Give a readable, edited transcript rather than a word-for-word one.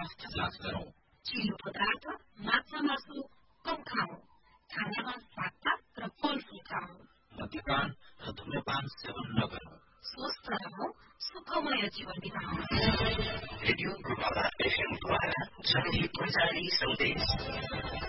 स्वास्थ्य जाँच गरौं। चिलो पदार्थ, माछा मासु कम खाऊ। खानामा सागपात र फलफूल खाऊ। मद्यपान र धूम्रपान सेवन नगरौं। स्वस्थ रहौं, सुखमय जीवन बिताऊ। रेडियो प्रभावा FM द्वारा जनहितको जारी सन्देश।